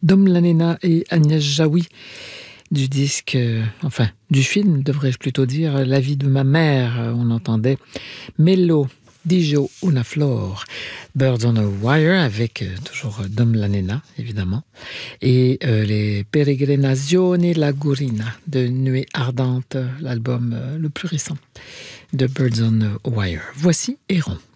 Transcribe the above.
Dom Lanena et Agnès Jaoui du disque, du film, devrais-je plutôt dire, La vie de ma mère. On entendait Mello, Dijo, una flor, Birds on a Wire, avec toujours Dom Lanena, évidemment, et les Peregrinazioni Lagurina de Nuée Ardente, l'album le plus récent de Birds on a Wire. Voici Héron.